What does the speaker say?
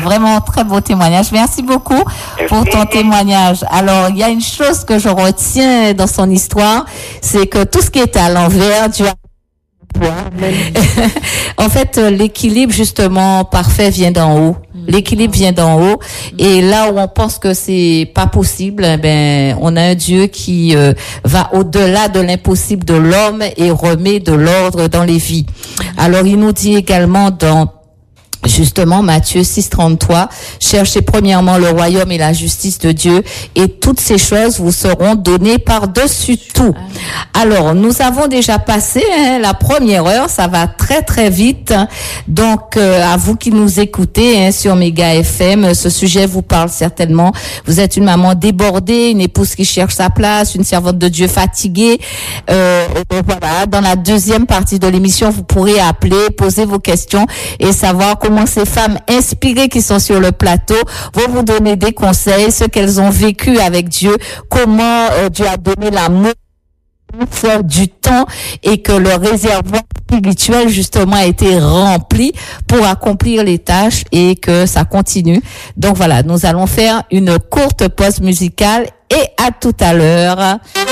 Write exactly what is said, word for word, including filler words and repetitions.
vraiment très beau témoignage. Merci beaucoup pour ton témoignage. Alors, il y a une chose que je retiens dans son histoire, c'est que tout ce qui est à l'envers, Dieu a en fait, l'équilibre justement parfait vient d'en haut. L'équilibre vient d'en haut. Et là où on pense que c'est pas possible, eh ben, on a un Dieu qui euh, va au-delà de l'impossible de l'homme et remet de l'ordre dans les vies. Alors, il nous dit également dans justement, Matthieu six, trente-trois, cherchez premièrement le royaume et la justice de Dieu et toutes ces choses vous seront données par-dessus tout. Alors, nous avons déjà passé hein, la première heure, ça va très très vite. Donc, euh, à vous qui nous écoutez hein, sur Méga F M, ce sujet vous parle certainement. Vous êtes une maman débordée, une épouse qui cherche sa place, une servante de Dieu fatiguée. Euh, voilà, dans la deuxième partie de l'émission, vous pourrez appeler, poser vos questions et savoir comment ces femmes inspirées qui sont sur le plateau vont vous donner des conseils, ce qu'elles ont vécu avec Dieu, comment euh, Dieu a donné l'amour du temps et que le réservoir spirituel justement a été rempli pour accomplir les tâches et que ça continue. Donc voilà, nous allons faire une courte pause musicale et à tout à l'heure.